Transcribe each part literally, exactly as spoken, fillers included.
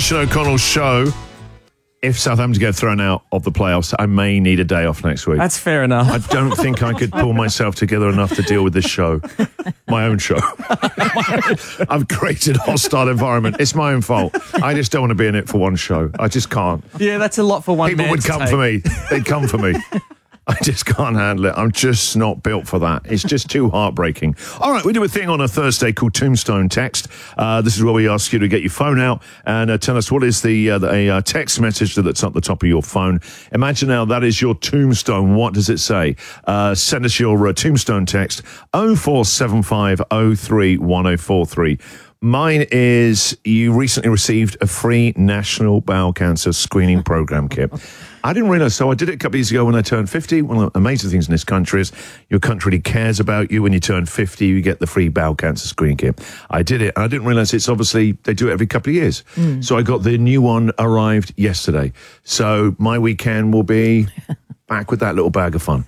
Christian O'Connell's show. If Southampton get thrown out of the playoffs, I may need a day off next week. That's fair enough. I don't think I could pull myself together enough to deal with this show. My own show. I've created a hostile environment. It's my own fault. I just don't want to be in it for one show. I just can't. Yeah, that's a lot for one People man would to come take. for me. They'd come for me. I just can't handle it. I'm just not built for that. It's just too heartbreaking. All right, we do a thing on a Thursday called Tombstone Text. Uh, this is where we ask you to get your phone out and uh, tell us what is the uh, a uh, text message that's at the top of your phone. Imagine now that is your tombstone. What does it say? Uh, send us your uh, tombstone text oh four seven five oh three one oh four three. Mine is you recently received a free National Bowel Cancer Screening Program kit. I didn't realise, so I did it a couple of years ago when I turned fifty. One of the amazing things in this country is your country really cares about you. When you turn fifty, you get the free bowel cancer screening kit. I did it. I didn't realise it's obviously, they do it every couple of years. Mm. So I got the new one arrived yesterday. So my weekend will be back with that little bag of fun.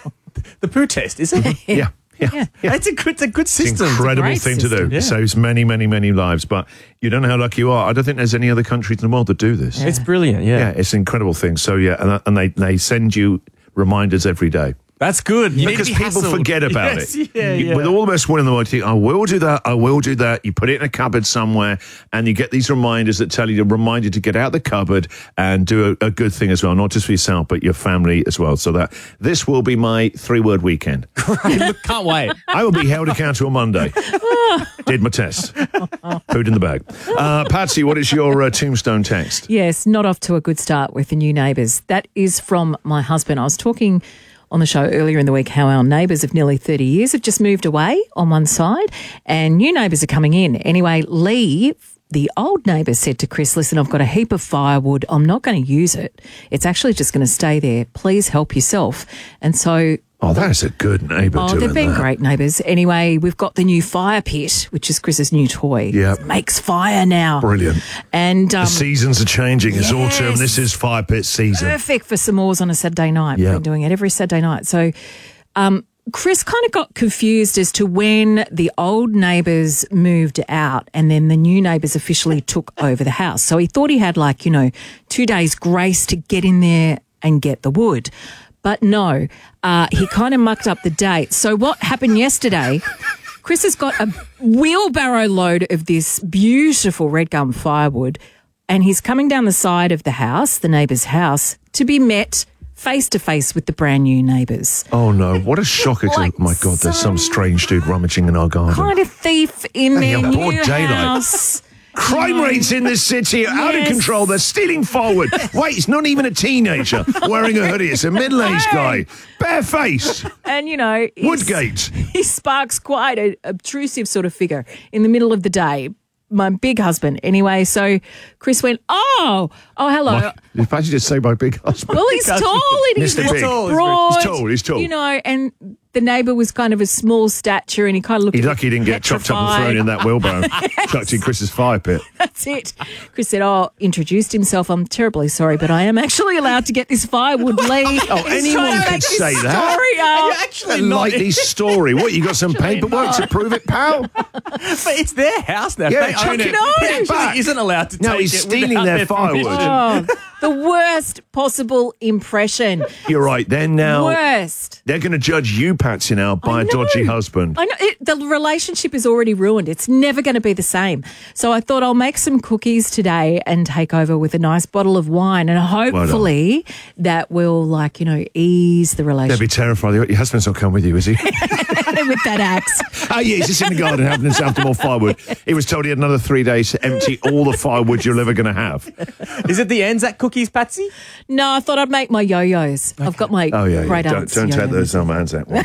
The poo test, is it? Yeah. Yeah, yeah. It's a good, it's a good system. It's an incredible It's a thing great to do. system, yeah. It saves many, many, many lives. But you don't know how lucky you are. I don't think there's any other countries in the world that do this. It's brilliant, yeah. Yeah, it's an incredible thing. So, yeah, and, and they, they send you reminders every day. That's good. You Because need to be people hassled. forget about yes, it. Yeah, You- yeah. With all the best will in the world, you think, I will do that, I will do that. You put it in a cupboard somewhere, and you get these reminders that tell you to remind you to get out the cupboard and do a, a good thing as well, not just for yourself, but your family as well. So that this will be my three-word weekend. Great. Look, can't wait. I will be held accountable on Monday. Did my test. Pooed in the bag. Uh, Patsy, what is your uh, tombstone text? Yes, not off to a good start with the new neighbours. That is from my husband. I was talking on the show earlier in the week how our neighbours of nearly thirty years have just moved away on one side and new neighbours are coming in. Anyway, Lee, the old neighbour, said to Chris, listen, I've got a heap of firewood. I'm not going to use it. It's actually just going to stay there. Please help yourself. And so... Oh, that is a good neighbour Oh, doing they've been that. great neighbours. Anyway, we've got the new fire pit, which is Chris's new toy. Yep. It makes fire now. Brilliant. And um, The seasons are changing. It's yes. autumn. This is fire pit season. perfect for s'mores on a Saturday night. Yeah. We've been doing it every Saturday night. So um, Chris kind of got confused as to when the old neighbours moved out and then the new neighbours officially took over the house. So he thought he had like, you know, two days grace to get in there and get the wood. But no, uh, he kind of mucked up the date. So what happened yesterday, Chris has got a wheelbarrow load of this beautiful red gum firewood and he's coming down the side of the house, the neighbour's house, to be met face to face with the brand new neighbours. Oh, no. What a shocker. to, Like my God, there's some strange dude rummaging in our garden. Kind of thief in Hey, their a broad new daylight. house. Crime You know, rates in this city are out of Yes. control. They're stealing forward. Wait, it's not even a teenager wearing a hoodie. It's a middle-aged guy, barefaced. And, you know, he's- Woodgate. he sparks quite an obtrusive sort of figure in the middle of the day. My big husband. Anyway, so Chris went, oh, oh, hello. My, did Patsy just say my big husband? Well, he's tall and he's Mister Big. tall, he's broad. He's tall, he's tall. You know, and the neighbour was kind of a small stature and he kind of looked He's lucky he didn't get chopped up and thrown in that wheelbarrow. Chucked in Chris's fire pit. That's it. Chris said, oh, introduced himself. I'm terribly sorry, but I am actually allowed to get this firewood, Lee. Oh, anyone could say that. Sorry, You're uh, actually A not, likely story. What, you got some paperwork to prove it, pal? but it's their house now. Yeah, they chuck own it it. on. He actually Back. isn't allowed to No, take he's it stealing without their their firewood. permission. oh, the worst possible impression. You're right. Then now Worst. they're going to judge you, Patsy, now by I a know. dodgy husband. I know it, the relationship is already ruined. It's never going to be the same. So I thought I'll make some cookies today and take over with a nice bottle of wine, and hopefully that will, like, you know, ease the They'd relationship be terrified. Your husband's not come with you, is he? with that axe. Oh, yeah, he's just in the garden having himself some more firewood. He was told he had another three days to empty all the firewood you're ever going to have. Is it the Anzac cookies, Patsy? No, I thought I'd make my yo-yos. I've got my Oh, yeah, yeah. great Don't, aunts don't take yo-yos. those um, Anzac ones.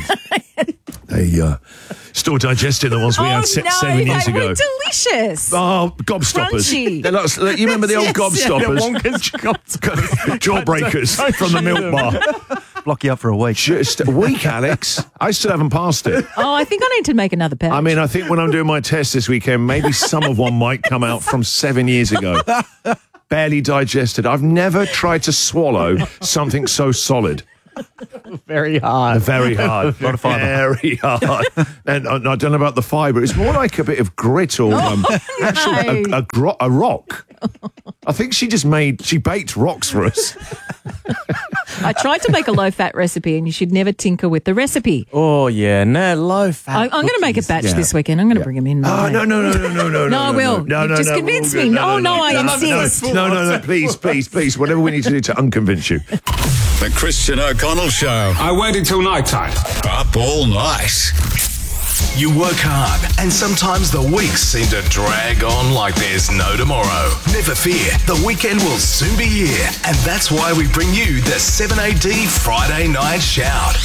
They uh, still digesting the ones we Oh, had se- no, seven years they ago. were delicious. Oh, gobstoppers. Crunchy. They're like, you remember the old gobstoppers? Wonka's Jawbreakers Don't- don't from the say milk them. bar. Block you up for a week. Just a week, Alex. I still haven't passed it. Oh, I think I need to make another pouch. I mean, I think when I'm doing my test this weekend, maybe some of one might come out from seven years ago. Barely digested. I've never tried to swallow something so solid. Very hard. Very hard. A lot of fibre. Very hard. And uh, I don't know about the fibre. It's more like a bit of grit or um, actually a, a, gro- a rock. I think she just made, she baked rocks for us. I tried to make a low-fat recipe, and you should never tinker with the recipe. Oh, yeah. No, low fat. I, I'm going to make a batch Yeah. this weekend. I'm going to bring them in. Oh, Monday. no, no, no, no, no, no. No, I will. No, You've no, just no, convinced we're all me. good. No, no, I no, insist. No, no, no, please, please, please. Whatever we need to do to unconvince you. The Christian O'Connell Show. I waited till night time. Up all night. You work hard, and sometimes the weeks seem to drag on like there's no tomorrow. Never fear, the weekend will soon be here, and that's why we bring you the seven A D Friday Night Shout.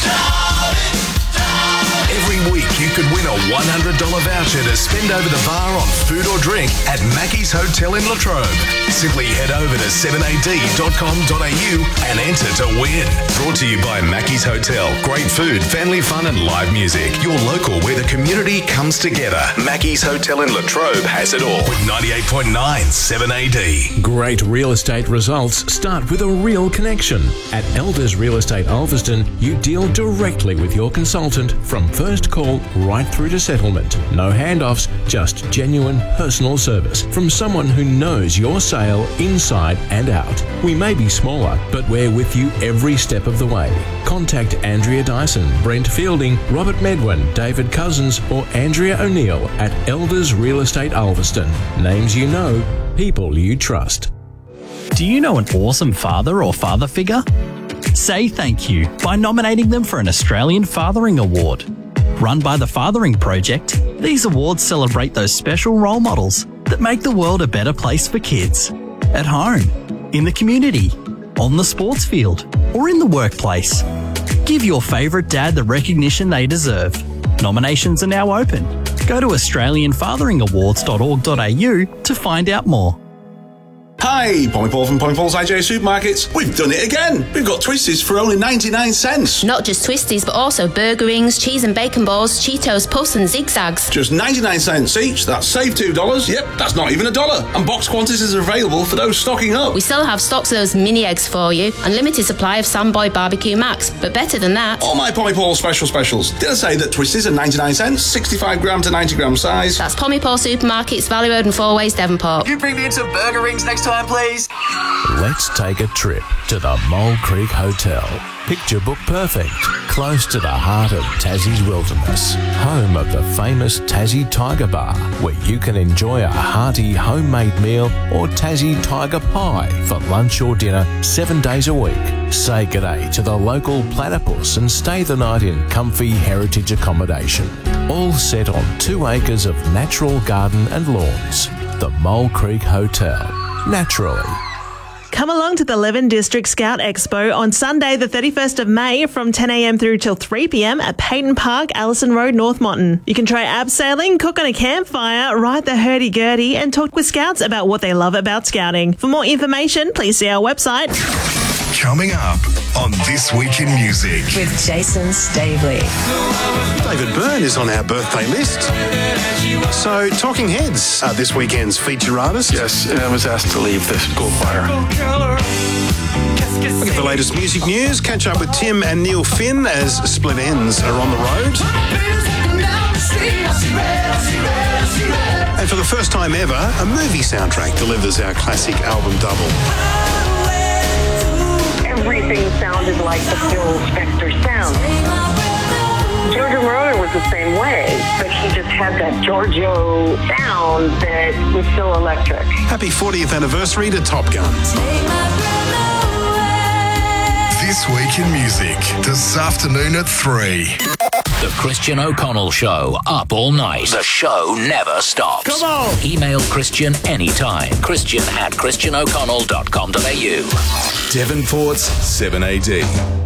Every week you could win a one hundred dollars voucher to spend over the bar on food or drink at Mackey's Hotel in Latrobe. Simply head over to seven a d dot com dot a u and enter to win. Brought to you by Mackey's Hotel. Great food, family fun and live music. Your local where the community comes together. Mackey's Hotel in Latrobe has it all with ninety-eight point nine seven A D. Great real estate results start with a real connection. At Elders Real Estate Ulverston, you deal directly with your consultant from first call right through to settlement. No handoffs, just genuine personal service from someone who knows your sale inside and out. We may be smaller, but we're with you every step of the way. Contact Andrea Dyson, Brent Fielding, Robert Medwin, David Cousins or Andrea O'Neill at Elders Real Estate Ulverston. Names you know, people you trust. Do you know an awesome father or father figure? Say thank you by nominating them for an Australian Fathering Award. Run by the Fathering Project, these awards celebrate those special role models that make the world a better place for kids. At home, in the community, on the sports field, or in the workplace. Give your favourite dad the recognition they deserve. Nominations are now open. Go to australian fathering awards dot org dot a u to find out more. Hi, Pommy Paul from Pommy Paul's I J Supermarkets. We've done it again. We've got Twisties for only ninety-nine cents. Not just Twisties, but also burger rings, cheese and bacon balls, Cheetos, Puffs and Zigzags. Just ninety-nine cents each. That's save two dollars. Yep, that's not even a dollar. And box quantities are available for those stocking up. We still have stocks of those mini eggs for you. Unlimited supply of Sandboy Barbecue Max. But better than that, all my Pommy Paul special specials. Did I say that Twisties are ninety-nine cents, sixty-five gram to ninety gram size? That's Pommy Paul Supermarkets, Valley Road and Four Ways, Devonport. Can you bring me in some burger rings next time, please? Let's take a trip to the Mole Creek Hotel. Picture book perfect, close to the heart of Tassie's wilderness, home of the famous Tassie Tiger Bar, where you can enjoy a hearty homemade meal or Tassie Tiger Pie for lunch or dinner seven days a week. Say g'day to the local platypus and stay the night in comfy heritage accommodation. All set on two acres of natural garden and lawns. The Mole Creek Hotel. Naturally. Come along to the Leven District Scout Expo on Sunday, the thirty-first of May from ten a m through till three p m at Peyton Park, Allison Road, North Monton. You can try abseiling, cook on a campfire, ride the hurdy-gurdy and talk with Scouts about what they love about Scouting. For more information, please see our website. Coming up on This Week in Music. With Jason Staveley. David Byrne is on our birthday list. So, Talking Heads are this weekend's feature artist. Yes, I was asked to leave the school choir. Look at the latest music news. Catch up with Tim and Neil Finn as Split Ends are on the road. And for the first time ever, a movie soundtrack delivers our classic album double. Everything sounded like the Phil Spector sound. Giorgio Moroder was the same way, but he just had that Giorgio sound that was so electric. Happy fortieth anniversary to Top Gun. This Week in Music, this afternoon at three. The Christian O'Connell Show, up all night. The show never stops. Come on! Email Christian anytime. Christian at christian o'connell dot com dot a u. Devonport's seven A D.